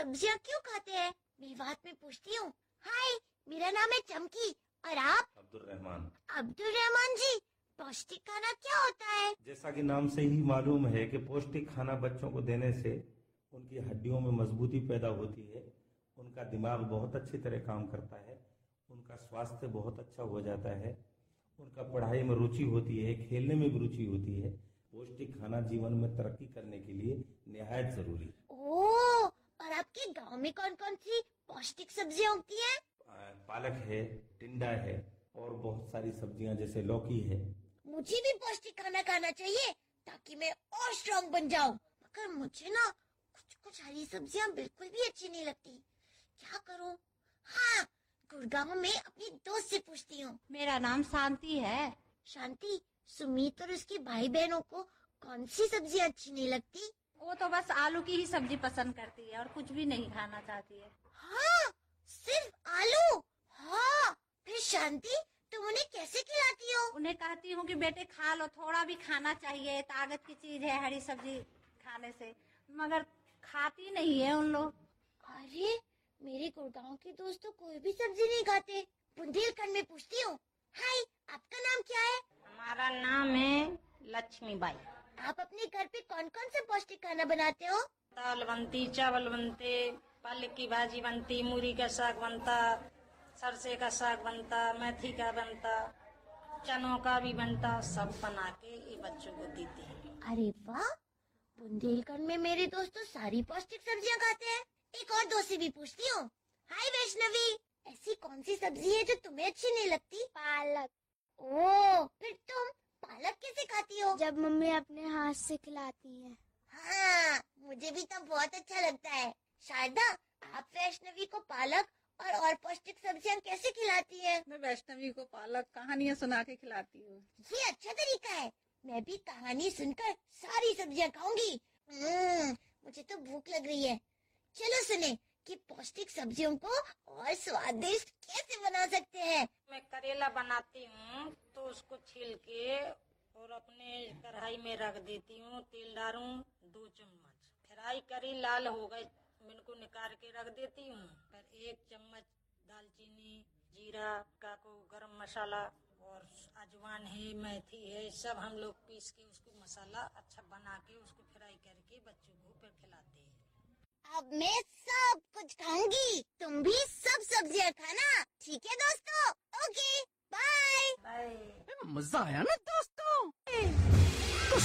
सब्जियाँ क्यों खाते हैं? मैं बात में पूछती हूँ। हाय, मेरा नाम है चमकी और आप? अब्दुल रहमान। अब्दुल रहमान जी, पौष्टिक खाना क्या होता है? जैसा कि नाम से ही मालूम है कि पौष्टिक खाना बच्चों को देने से उनकी हड्डियों में मजबूती पैदा होती है, उनका दिमाग बहुत अच्छी तरह काम करता है, उनका स्वास्थ्य बहुत अच्छा हो जाता है, उनका पढ़ाई में रुचि होती है, खेलने में भी रुचि होती है। पौष्टिक खाना जीवन में तरक्की करने के लिए निहायत जरूरी है। ओह, और आपके गांव में कौन कौन सी पौष्टिक सब्जियाँ होती हैं? पालक है, टिंडा है और बहुत सारी सब्जियां जैसे लौकी है। मुझे भी पौष्टिक खाना खाना चाहिए ताकि मैं और स्ट्रॉन्ग बन जाऊं। मगर मुझे ना कुछ हरी सब्जियां बिल्कुल भी अच्छी नहीं लगती। क्या करूं? हाँ, गुड़गांव में अपनी दोस्त से पूछती हूँ। मेरा नाम शांति है। शांति, सुमित और उसके भाई बहनों को कौन सी सब्जियां अच्छी नहीं लगती? वो तो बस आलू की ही सब्जी पसंद करती है और कुछ भी नहीं खाना चाहती है। हाँ, सिर्फ आलू? हाँ, फिर शांति, तुम उन्हें कैसे खिलाती हो? उन्हें कहती हूँ कि बेटे खा लो, थोड़ा भी खाना चाहिए, ताकत की चीज है हरी सब्जी खाने से, मगर खाती नहीं है उन लोग। अरे, मेरे गुड़गांव के दोस्त तो कोई भी सब्जी नहीं खाते। बुंदेलखंड में पूछती हूँ। हाय, आपका नाम क्या है? हमारा नाम है लक्ष्मीबाई। आप अपने घर पे कौन कौन सा पौष्टिक खाना बनाते हो? दाल बनती, चावल बनते, पालक की भाजी बनती, मूली का साग बनता, सरसे का साग बनता, मेथी का बनता, चनों का भी बनता, सब बना के ये बच्चों को देते हैं। अरे वाह, बुंदेलखंड में मेरे दोस्त तो सारी पौष्टिक सब्जियां खाते हैं। एक और दोस्त से भी पूछती हूँ। हाय वैष्णवी, ऐसी कौन सी सब्जी है जो तुम्हें अच्छी नहीं लगती? पालक। ओह, फिर तुम पालक कैसे खाती हो? जब मम्मी अपने हाथ से खिलाती है। हाँ, मुझे भी तो बहुत अच्छा लगता है। शारदा, आप वैष्णवी को पालक और पौष्टिक सब्जियां कैसे खिलाती है? मैं वैष्णवी को पालक कहानियाँ सुना के खिलाती हूँ। ये अच्छा तरीका है। मैं भी कहानी सुनकर सारी सब्जियां खाऊंगी। मुझे तो भूख लग रही है। चलो सुने कि पौष्टिक सब्जियों को और स्वादिष्ट कैसे बना सकते हैं। मैं करेला बनाती हूँ तो उसको छील के और अपने कढ़ाई में रख देती हूँ, तेल डालूं 2 चम्मच, फ्राई करी लाल हो गए, इनको निकाल के रख देती हूँ। फिर 1 चम्मच दालचीनी, जीरा का को गरम मसाला और अजवान है, मेथी है, सब हम लोग पीस के उसको मसाला अच्छा बना के उसको फ्राई करके बच्चों को फिर खिलाते हैं। अब मैं सब कुछ खाऊंगी, तुम भी सब सब्जियां खाना, ठीक है दोस्तों? Okay, bye. बाय। मजा आया ना दोस्तों।